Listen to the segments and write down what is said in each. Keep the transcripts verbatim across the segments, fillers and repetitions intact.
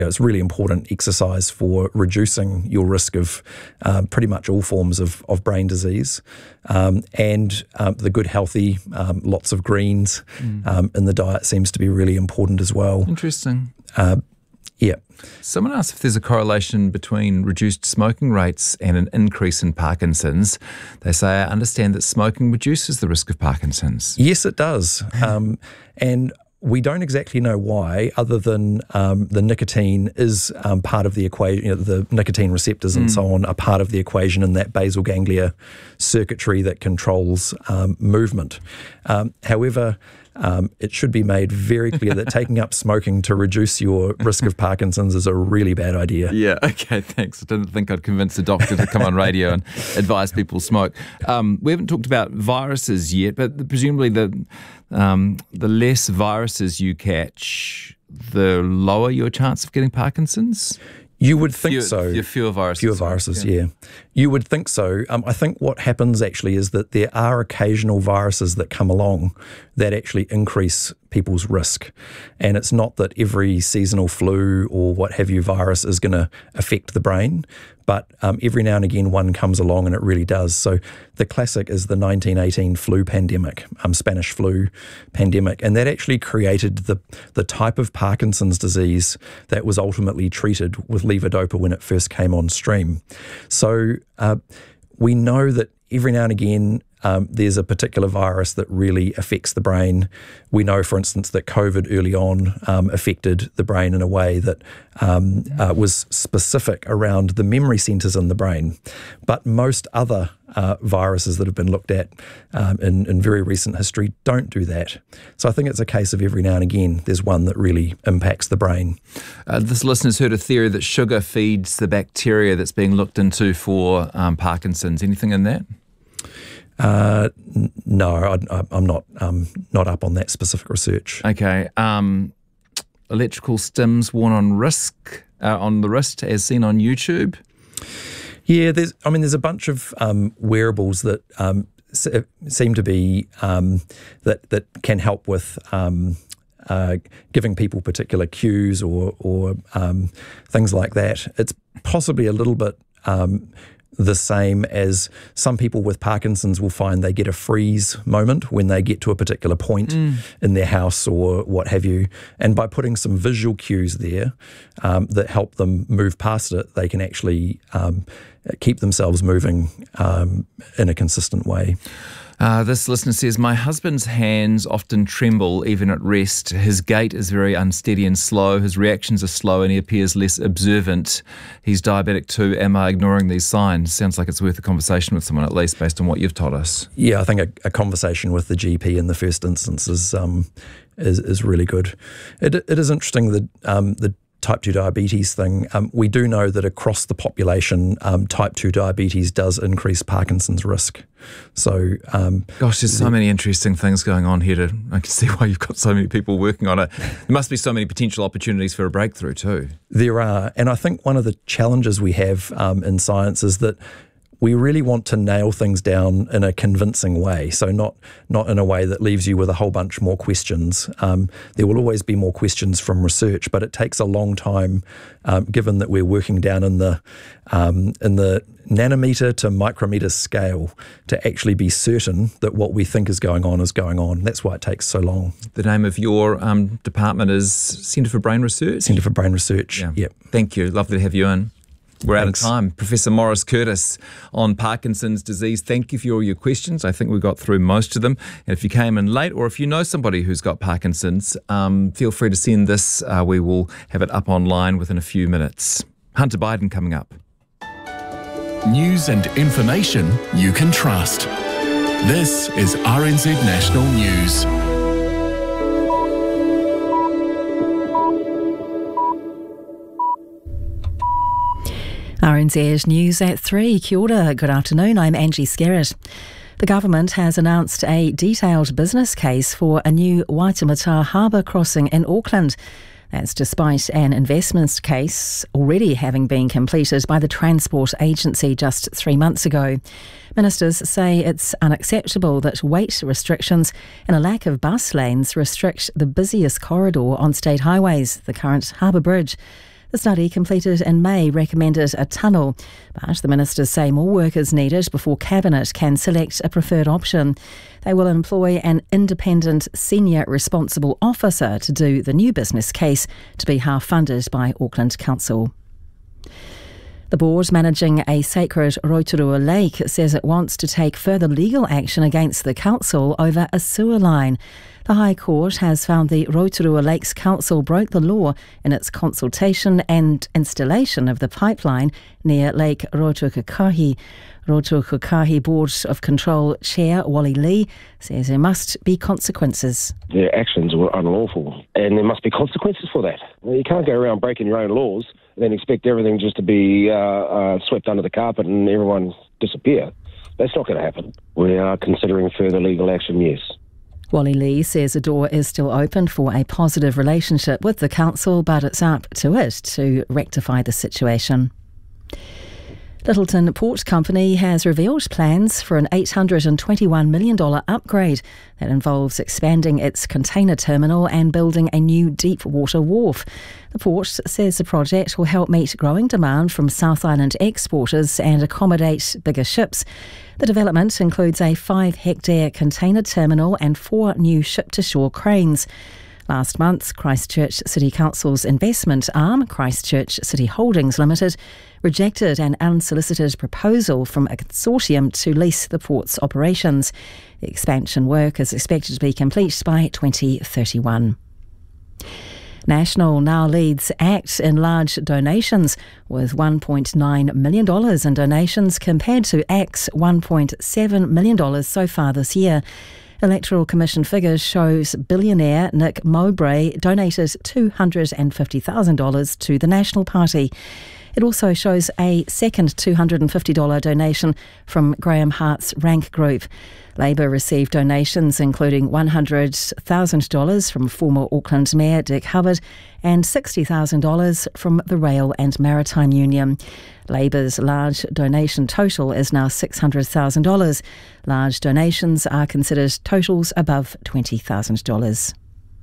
It's really important exercise for reducing your risk of um, pretty much all forms of, of brain disease. Um, and um, the good, healthy, um, lots of greens mm. um, in the diet seems to be really important as well. Interesting. Uh, yeah. Someone asked if there's a correlation between reduced smoking rates and an increase in Parkinson's. They say, I understand that smoking reduces the risk of Parkinson's. Yes, it does. um, and we don't exactly know why, other than um, the nicotine is um, part of the equation, you know, the nicotine receptors and mm. so on are part of the equation in that basal ganglia circuitry that controls um, movement. Um, however, Um, it should be made very clear that taking up smoking to reduce your risk of Parkinson's is a really bad idea. Yeah, okay, thanks. I didn't think I'd convince a doctor to come on radio and advise people to smoke. Um, we haven't talked about viruses yet, but presumably the um, the less viruses you catch, the lower your chance of getting Parkinson's? You would think fewer, so. Fewer, fewer viruses. Fewer viruses, yeah. yeah. You would think so. Um, I think what happens actually is that there are occasional viruses that come along that actually increase people's risk. And it's not that every seasonal flu or what have you virus is going to affect the brain, but um, every now and again one comes along and it really does. So the classic is the nineteen eighteen flu pandemic, um, Spanish flu pandemic, and that actually created the, the type of Parkinson's disease that was ultimately treated with levodopa when it first came on stream. So uh, we know that every now and again Um, there's a particular virus that really affects the brain. We know, for instance, that COVID early on um, affected the brain in a way that um, uh, was specific around the memory centres in the brain. But most other uh, viruses that have been looked at um, in, in very recent history don't do that. So I think it's a case of every now and again there's one that really impacts the brain. Uh, this listener's heard a theory that sugar feeds the bacteria that's being looked into for um, Parkinson's. Anything in that? Uh, n- no, I, I'm not um, not up on that specific research. Okay. Um, electrical stims worn on wrist, uh, on the wrist, as seen on YouTube. Yeah, there's. I mean, there's a bunch of um, wearables that um, se- seem to be um, that that can help with um, uh, giving people particular cues or or um, things like that. It's possibly a little bit Um, the same as some people with Parkinson's will find they get a freeze moment when they get to a particular point mm. in their house or what have you. And by putting some visual cues there um, that help them move past it, they can actually um, keep themselves moving um, in a consistent way. Uh, this listener says, my husband's hands often tremble even at rest. His gait is very unsteady and slow. His reactions are slow and he appears less observant. He's diabetic too. Am I ignoring these signs? Sounds like it's worth a conversation with someone, at least based on what you've told us. Yeah, I think a, a conversation with the G P in the first instance is um, is, is really good. It, it is interesting that um, the type two diabetes thing. Um, we do know that across the population, um, type two diabetes does increase Parkinson's risk. So, um, gosh, there's so many interesting things going on here. To I can see why you've got so many people working on it. There must be so many potential opportunities for a breakthrough too. There are, and I think one of the challenges we have um, in science is that we really want to nail things down in a convincing way, so not not in a way that leaves you with a whole bunch more questions. Um, there will always be more questions from research, but it takes a long time, um, given that we're working down in the um, in the nanometer to micrometer scale, to actually be certain that what we think is going on is going on. That's why it takes so long. The name of your um, department is Centre for Brain Research? Centre for Brain Research, yeah. Yep. Thank you. Lovely to have you in. We're Thanks. out of time. Professor Maurice Curtis on Parkinson's disease. Thank you for all your questions. I think we got through most of them. And if you came in late or if you know somebody who's got Parkinson's, um, feel free to send this. Uh, we will have it up online within a few minutes. Hunter Biden coming up. News and information you can trust. This is R N Z National News. R N Z News at three. Kia ora. Good afternoon. I'm Angie Skerritt. The government has announced a detailed business case for a new Waitemata harbour crossing in Auckland. That's despite an investment case already having been completed by the Transport Agency just three months ago. Ministers say it's unacceptable that weight restrictions and a lack of bus lanes restrict the busiest corridor on state highways, the current Harbour Bridge. The study, completed in May, recommended a tunnel, but the ministers say more work is needed before Cabinet can select a preferred option. They will employ an independent senior responsible officer to do the new business case, to be half funded by Auckland Council. The board managing a sacred Rotorua lake says it wants to take further legal action against the council over a sewer line. The High Court has found the Rotorua Lakes Council broke the law in its consultation and installation of the pipeline near Lake Rotokahi. Rotokahi Board of Control Chair Wally Lee says there must be consequences. Their actions were unlawful and there must be consequences for that. You can't go around breaking your own laws and then expect everything just to be uh, uh, swept under the carpet and everyone disappear. That's not going to happen. We are considering further legal action, yes. Wally Lee says the door is still open for a positive relationship with the council, but it's up to it to rectify the situation. Lyttelton Port Company has revealed plans for an eight hundred twenty-one million dollars upgrade that involves expanding its container terminal and building a new deep water wharf. The port says the project will help meet growing demand from South Island exporters and accommodate bigger ships. The development includes a five-hectare container terminal and four new ship-to-shore cranes. Last month, Christchurch City Council's investment arm, Christchurch City Holdings Limited, rejected an unsolicited proposal from a consortium to lease the port's operations. The expansion work is expected to be complete by twenty thirty-one. National now leads ACT in large donations, with one point nine million dollars in donations compared to ACT's one point seven million dollars so far this year. Electoral Commission figures shows billionaire Nick Mowbray donated two hundred fifty thousand dollars to the National Party. It also shows a second two hundred fifty dollars donation from Graham Hart's Rank Group. Labour received donations including one hundred thousand dollars from former Auckland Mayor Dick Hubbard and sixty thousand dollars from the Rail and Maritime Union. Labour's large donation total is now six hundred thousand dollars. Large donations are considered totals above twenty thousand dollars.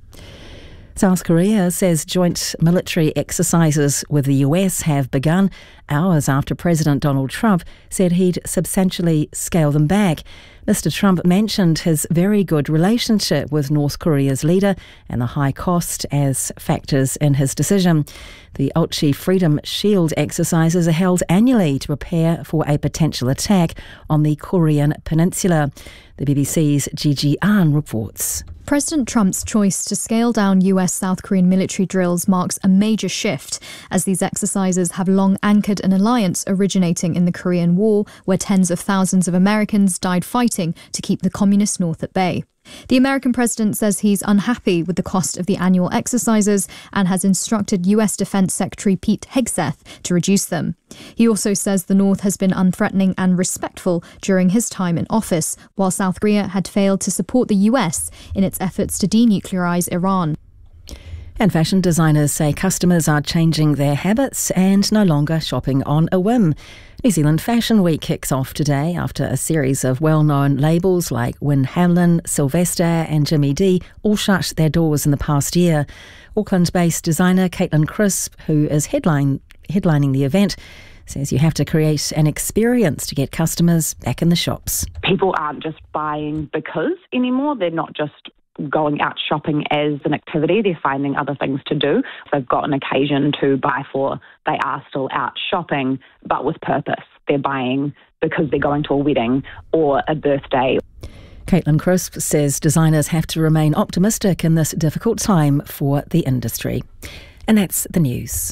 South Korea says joint military exercises with the U S have begun hours after President Donald Trump said he'd substantially scale them back. Mister Trump mentioned his very good relationship with North Korea's leader and the high cost as factors in his decision. The Ulchi Freedom Shield exercises are held annually to prepare for a potential attack on the Korean peninsula. The B B C's Gigi Ahn reports. President Trump's choice to scale down U S-South Korean military drills marks a major shift, as these exercises have long anchored an alliance originating in the Korean War, where tens of thousands of Americans died fighting to keep the communist North at bay. The American president says he's unhappy with the cost of the annual exercises and has instructed U S Defense Secretary Pete Hegseth to reduce them. He also says the North has been unthreatening and respectful during his time in office, while South Korea had failed to support the U S in its efforts to denuclearize Iran. And fashion designers say customers are changing their habits and no longer shopping on a whim. New Zealand Fashion Week kicks off today after a series of well-known labels like Wynne Hamlin, Sylvester and Jimmy D all shut their doors in the past year. Auckland-based designer Caitlin Crisp, who is headline, headlining the event, says you have to create an experience to get customers back in the shops. People aren't just buying because anymore. They're not just going out shopping as an activity. They're finding other things to do. If they've got an occasion to buy for, they are still out shopping, but with purpose. They're buying because they're going to a wedding or a birthday. Caitlin Crisp says designers have to remain optimistic in this difficult time for the industry. And that's the news.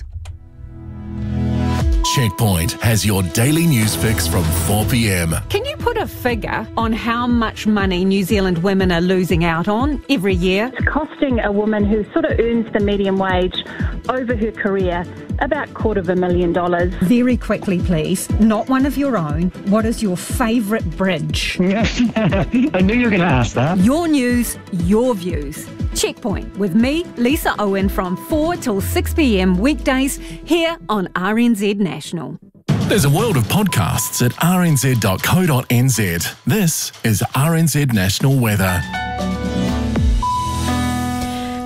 Checkpoint has your daily news fix from four p.m. Can you put a figure on how much money New Zealand women are losing out on every year? It's costing a woman who sort of earns the median wage over her career about quarter of a million dollars. Very quickly, please. Not one of your own. What is your favourite bridge? I knew you were going to ask that. Your news, your views. Checkpoint with me, Lisa Owen, from four till six p.m. weekdays here on R N Z National. There's a world of podcasts at r n z dot co dot n z. This is R N Z National Weather.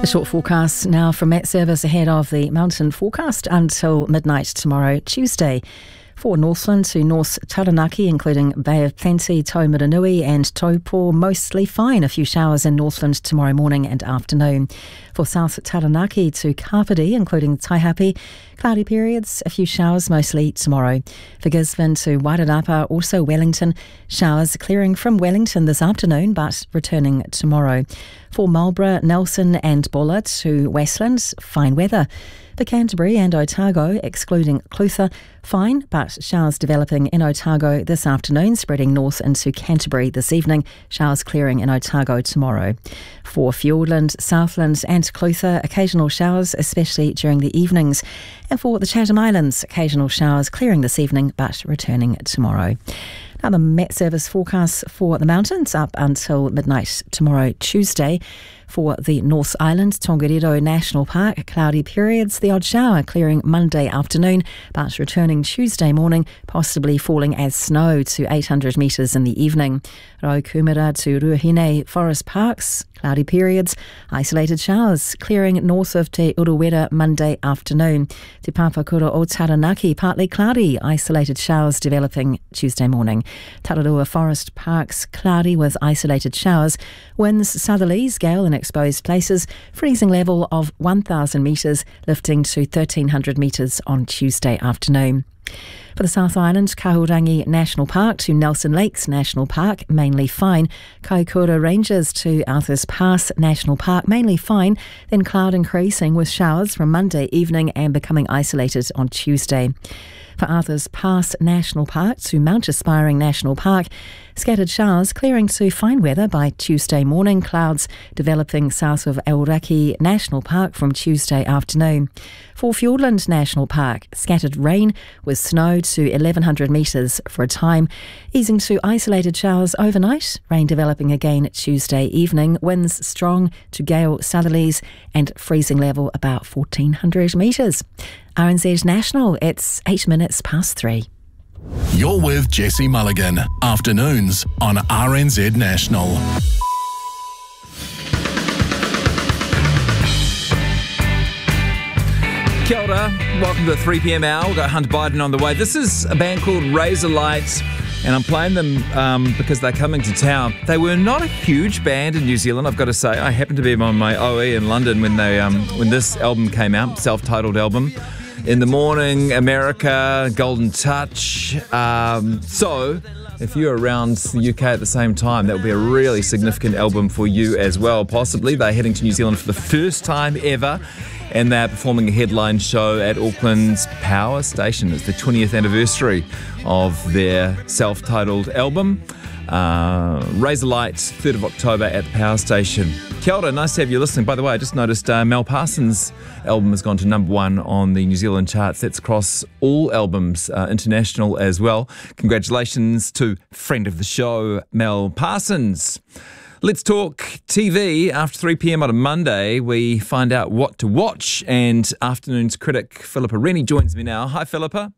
A short forecast now from Met Service ahead of the mountain forecast until midnight tomorrow, Tuesday. For Northland to North Taranaki, including Bay of Plenty, Taumaranui and Taupo, mostly fine. A few showers in Northland tomorrow morning and afternoon. For South Taranaki to Kapiti, including Taihape, cloudy periods, a few showers mostly tomorrow. For Gisborne to Wairarapa, also Wellington, showers clearing from Wellington this afternoon but returning tomorrow. For Marlborough, Nelson and Buller to Westland, fine weather. For Canterbury and Otago, excluding Clutha, fine, but showers developing in Otago this afternoon, spreading north into Canterbury this evening, showers clearing in Otago tomorrow. For Fiordland, Southland and Clutha, occasional showers, especially during the evenings. And for the Chatham Islands, occasional showers clearing this evening, but returning tomorrow. Now the Met Service forecast for the mountains up until midnight tomorrow, Tuesday. For the North Island, Tongariro National Park, cloudy periods, the odd shower clearing Monday afternoon, but returning Tuesday morning, possibly falling as snow to eight hundred metres in the evening. Raukumara to Ruahine Forest Parks, cloudy periods, isolated showers clearing north of Te Urewera Monday afternoon. Te Papakura o Taranaki, partly cloudy, isolated showers developing Tuesday morning. Tararua Forest Parks, cloudy with isolated showers. Winds southerlies, gale in exposed places. Freezing level of one thousand metres, lifting to thirteen hundred metres on Tuesday afternoon. For the South Island, Kahurangi National Park to Nelson Lakes National Park, mainly fine. Kaikoura Ranges to Arthur's Pass National Park, mainly fine. Then cloud increasing with showers from Monday evening and becoming isolated on Tuesday. For Arthur's Pass National Park to Mount Aspiring National Park, scattered showers clearing to fine weather by Tuesday morning, clouds developing south of Aoraki National Park from Tuesday afternoon. For Fiordland National Park, scattered rain with snow to eleven hundred metres for a time, easing to isolated showers overnight, rain developing again Tuesday evening, winds strong to gale southerlies and freezing level about fourteen hundred metres. R N Z National, it's eight minutes past three. You're with Jesse Mulligan, afternoons on R N Z National. Kia ora, welcome to the three p m hour. We've got Hunter Biden on the way. This is a band called Razorlight, and I'm playing them um, because they're coming to town. They were not a huge band in New Zealand, I've got to say. I happened to be on my O E in London when they um, when this album came out, self-titled album. In the Morning, America, Golden Touch. Um, so, if you're around the U K at the same time, that would be a really significant album for you as well, possibly. They're heading to New Zealand for the first time ever, and they're performing a headline show at Auckland's Power Station. It's the twentieth anniversary of their self-titled album. Uh, Razorlight, third of October at the Power Station. Kia ora, nice to have you listening. By the way, I just noticed uh, Mel Parsons' album has gone to number one on the New Zealand charts. That's across all albums, uh, international as well. Congratulations to friend of the show, Mel Parsons. Let's talk T V. After three p m on a Monday, we find out what to watch, and afternoon's critic Philippa Rennie joins me now. Hi, Philippa.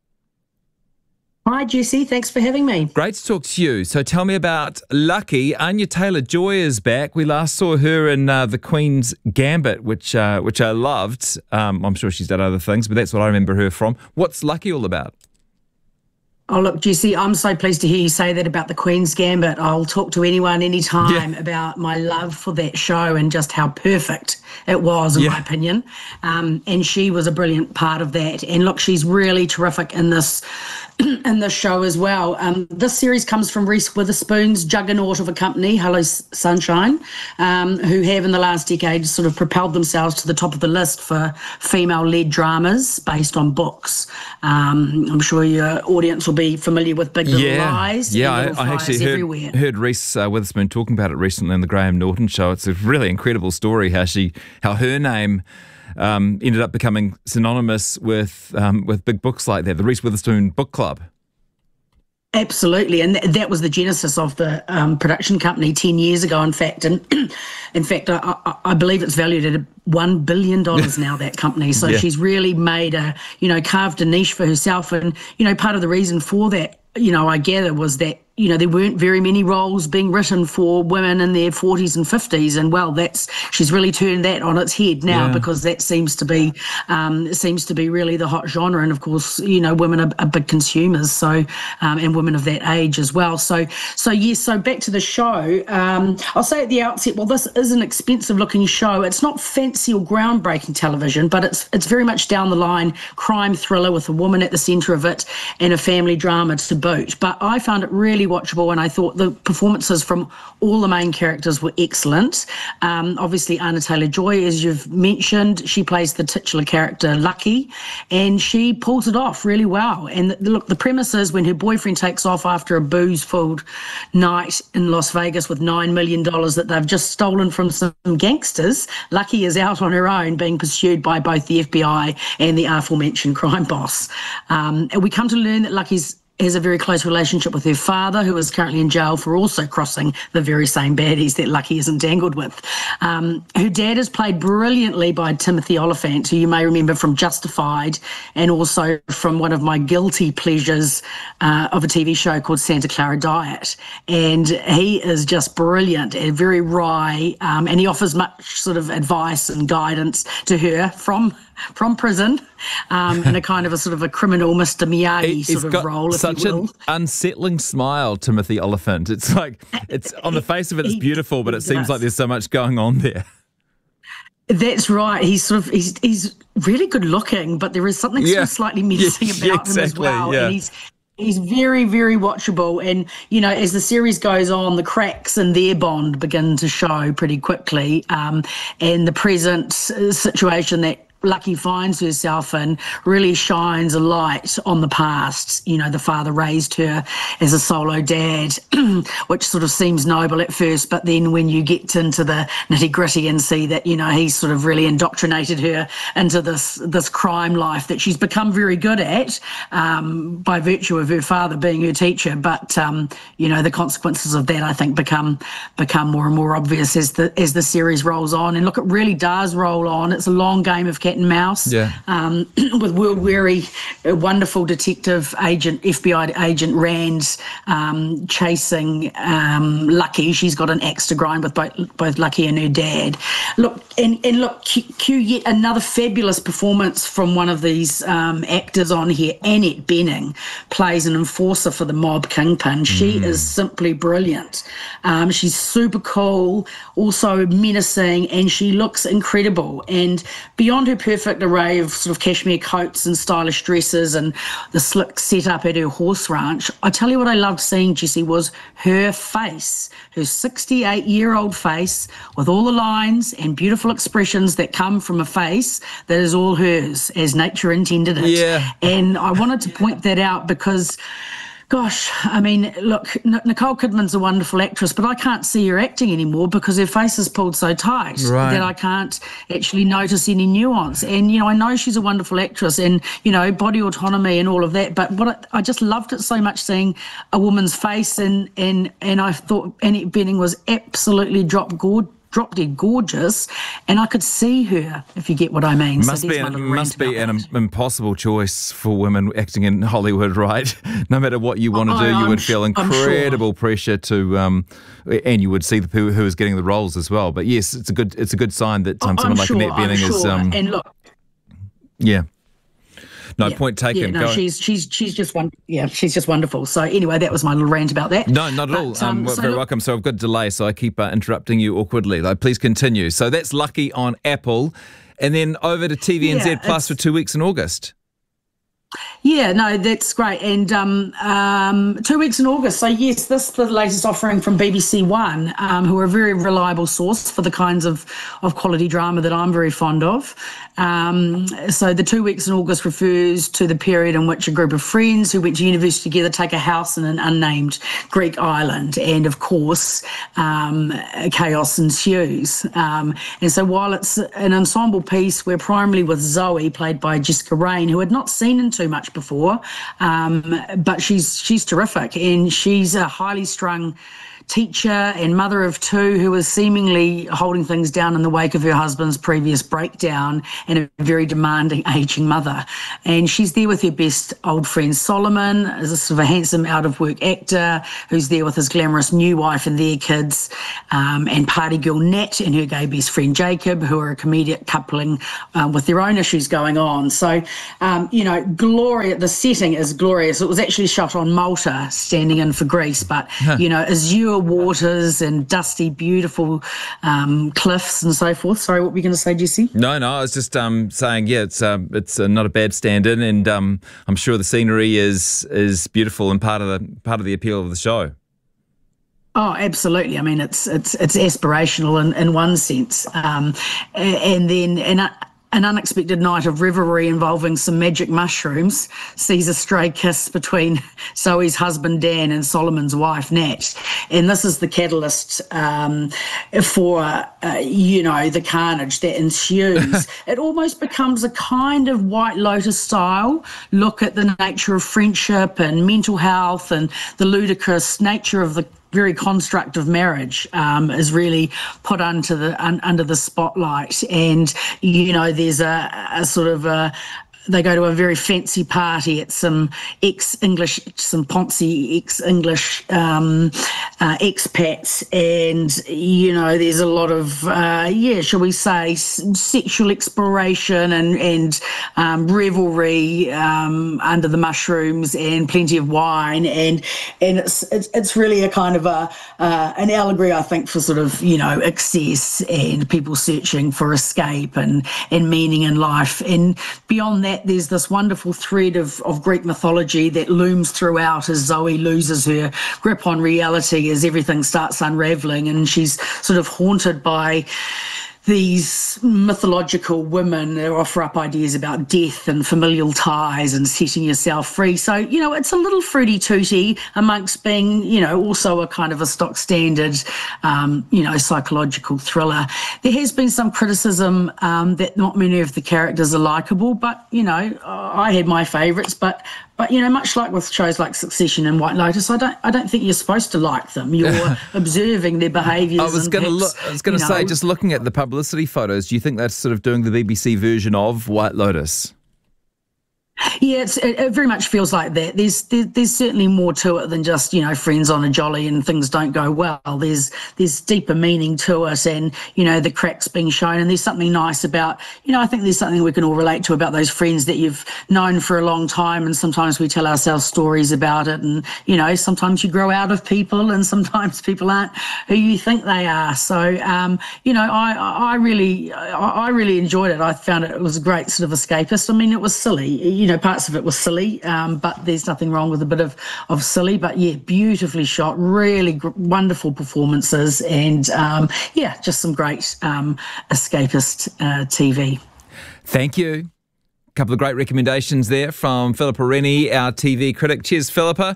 Hi, Jesse. Thanks for having me. Great to talk to you. So tell me about Lucky. Anya Taylor-Joy is back. We last saw her in uh, The Queen's Gambit, which uh, which I loved. Um, I'm sure she's done other things, but that's what I remember her from. What's Lucky all about? Oh, look, Jesse, I'm so pleased to hear you say that about The Queen's Gambit. I'll talk to anyone anytime yeah. about my love for that show and just how perfect it was, in yeah. my opinion. Um, and she was a brilliant part of that. And look, she's really terrific in this in this show as well. Um, this series comes from Reese Witherspoon's juggernaut of a company, Hello Sunshine, um, who have in the last decade sort of propelled themselves to the top of the list for female-led dramas based on books. Um, I'm sure your audience will be familiar with Big Little yeah. Lies. Yeah, I, I actually heard, heard Reese uh, Witherspoon talking about it recently on the Graham Norton show. It's a really incredible story how she, how her name Um, ended up becoming synonymous with um, with big books like that, the Reese Witherspoon Book Club. Absolutely, and th- that was the genesis of the um, production company ten years ago, in fact. And in fact, I, I, I believe it's valued at one billion dollars now, that company. So yeah. she's really made a, you know, carved a niche for herself. And, you know, part of the reason for that, you know, I gather was that you know, there weren't very many roles being written for women in their forties and fifties. And, well, that's she's really turned that on its head now, Yeah. because that seems to be um, seems to be really the hot genre. And, of course, you know, women are, are big consumers, so um, and women of that age as well. So, so yes, so back to the show. Um, I'll say at the outset, well, this is an expensive-looking show. It's not fancy or groundbreaking television, but it's it's very much down the line crime thriller with a woman at the centre of it and a family drama to boot. But I found it really watchable, and I thought the performances from all the main characters were excellent. Um, obviously, Anna Taylor-Joy, as you've mentioned, she plays the titular character Lucky, and she pulls it off really well. And the, look, the premise is when her boyfriend takes off after a booze-filled night in Las Vegas with nine million dollars that they've just stolen from some gangsters, Lucky is out on her own being pursued by both the F B I and the aforementioned crime boss. Um, and we come to learn that Lucky's has a very close relationship with her father, who is currently in jail for also crossing the very same baddies that Lucky is entangled with. Um, her dad is played brilliantly by Timothy Olyphant, who you may remember from Justified and also from one of my guilty pleasures uh, of a T V show called Santa Clara Diet. And he is just brilliant and very wry, um, and he offers much sort of advice and guidance to her from from prison um, in a kind of a sort of a criminal Mister Miyagi He- sort he's of got role, if such you will. an unsettling smile, Timothy Olyphant. It's like, it's on the face of it, it's He- beautiful, but he it seems does. like there's so much going on there. That's right. He's sort of he's he's really good looking, but there is something sort Yeah. of slightly menacing Yeah, about him as exactly, well. yeah. And he's he's very, very watchable. And, you know, as the series goes on, the cracks in their bond begin to show pretty quickly. Um, and the present uh, situation that Lucky finds herself in really shines a light on the past. You know, the father raised her as a solo dad, which sort of seems noble at first, but then when you get into the nitty gritty and see that, you know, he's sort of really indoctrinated her into this this crime life that she's become very good at um, by virtue of her father being her teacher. But um, you know, the consequences of that, I think, become become more and more obvious as the as the series rolls on. And look, it really does roll on. It's a long game of cat and mouse. Yeah. Um, with world-weary, uh, wonderful detective agent, F B I agent Rand um, chasing um, Lucky. She's got an axe to grind with both, both Lucky and her dad. Look, and, and look, cue yet another fabulous performance from one of these um, actors on here. Annette Bening plays an enforcer for the mob kingpin. She Mm. is simply brilliant. Um, she's super cool, also menacing, and she looks incredible. And beyond her perfect array of sort of cashmere coats and stylish dresses and the slick setup at her horse ranch, I tell you what I loved seeing, Jessie, was her face, her sixty-eight-year-old face with all the lines and beautiful expressions that come from a face that is all hers, as nature intended it. Yeah. And I wanted to point that out because, gosh, I mean, look, N- Nicole Kidman's a wonderful actress, but I can't see her acting anymore because her face is pulled so tight Right. that I can't actually notice any nuance. And, you know, I know she's a wonderful actress and, you know, body autonomy and all of that, but what I, I just loved it so much seeing a woman's face, and, and, and I thought Annette Bening was absolutely drop gorgeous. Drop dead gorgeous, and I could see her, if you get what I mean. Must so be there's my an, little must rant be about an that. im- impossible choice for women acting in Hollywood, right? No matter what you want to Oh, do, you I'm would sh- feel I'm sure. incredible pressure to, um, and you would see the who, who is getting the roles as well. But yes, it's a good it's a good sign that um, I'm someone like sure, Annette I'm Bening is, sure. um, and look, yeah. No, yeah, point taken. Yeah, no, Go- she's she's she's just one. Yeah, she's just wonderful. So anyway, that was my little rant about that. No, not at But, all. Um, um, well, so very look- welcome. So I've got a delay, so I keep uh, interrupting you awkwardly. Like, please continue. So that's Lucky on Apple, and then over to T V N Z Yeah, Plus for two weeks in August. Yeah, no, that's great. And um, um, two weeks in August. So, yes, this is the latest offering from B B C One, um, who are a very reliable source for the kinds of, of quality drama that I'm very fond of. Um, so the two weeks in August refers to the period in which a group of friends who went to university together take a house in an unnamed Greek island. And, of course, um, chaos ensues. Um, and so while it's an ensemble piece, we're primarily with Zoe, played by Jessica Raine, who had not seen in too much before, um, but she's she's terrific, and she's a highly strung teacher and mother of two who was seemingly holding things down in the wake of her husband's previous breakdown, and a very demanding ageing mother. And she's there with her best old friend Solomon, as a sort of a handsome out-of-work actor who's there with his glamorous new wife and their kids, um, and party girl Nat and her gay best friend Jacob, who are a comedic coupling um, with their own issues going on. So, um, you know, glorious. The setting is glorious. It was actually shot on Malta, standing in for Greece, but, huh. you know, azure waters and dusty, beautiful um, cliffs and so forth. Sorry, what were you going to say, Jesse? No, no, I was just um, saying, yeah, it's um, it's uh, not a bad stand-in, and um, I'm sure the scenery is is beautiful and part of the part of the appeal of the show. Oh, absolutely. I mean, it's it's it's aspirational in, in one sense, um, and then and. Uh, An unexpected night of revelry involving some magic mushrooms sees a stray kiss between Zoe's husband Dan and Solomon's wife Nat, and this is the catalyst um, for uh, you know the carnage that ensues. It almost becomes a kind of White Lotus style look at the nature of friendship and mental health, and the ludicrous nature of the very construct of marriage um, is really put under the un, under the spotlight. And you know, there's a, a sort of a they go to a very fancy party at some ex-English, some Ponzi ex-English um, uh, expats, and you know, there's a lot of uh, yeah, shall we say, s- sexual exploration and and um, revelry um, under the mushrooms, and plenty of wine, and and it's it's, it's really a kind of a uh, an allegory, I think, for sort of, you know, excess and people searching for escape and and meaning in life. And beyond that, there's this wonderful thread of, of Greek mythology that looms throughout as Zoe loses her grip on reality, as everything starts unravelling, and she's sort of haunted by these mythological women that offer up ideas about death and familial ties and setting yourself free. So, you know, it's a little fruity tooty amongst being, you know, also a kind of a stock standard, um, you know, psychological thriller. There has been some criticism um, that not many of the characters are likeable, but, you know, I had my favourites, but But, you know, much like with shows like Succession and White Lotus, I don't I don't think you're supposed to like them. You're observing their behaviours. I was going to look. I was going to say, know, just looking at the publicity photos, do you think that's sort of doing the B B C version of White Lotus? Yeah, it's, it, it very much feels like that. There's there, there's certainly more to it than just, you know, friends on a jolly and things don't go well. There's there's deeper meaning to it, and, you know, the cracks being shown, and there's something nice about, you know, I think there's something we can all relate to about those friends that you've known for a long time, and sometimes we tell ourselves stories about it, and, you know, sometimes you grow out of people, and sometimes people aren't who you think they are. So, um, you know, I I really I, I really enjoyed it. I found it, it was a great sort of escapist. I mean, it was silly. You know, parts of it was silly, um, but there's nothing wrong with a bit of, of silly. But yeah, beautifully shot, really gr- wonderful performances, and um, yeah, just some great um, escapist uh, T V. Thank you. A couple of great recommendations there from Philippa Rennie, our T V critic. Cheers, Philippa.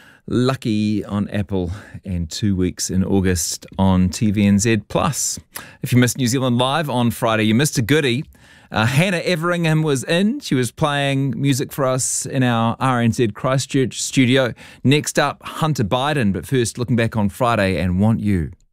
Lucky on Apple, and two weeks in August on T V N Z Plus. If you missed New Zealand Live on Friday, you missed a goodie. Uh, Hannah Everingham was in. She was playing music for us in our R N Z Christchurch studio. Next up, Hunter Biden. But first, looking back on Friday and Want You.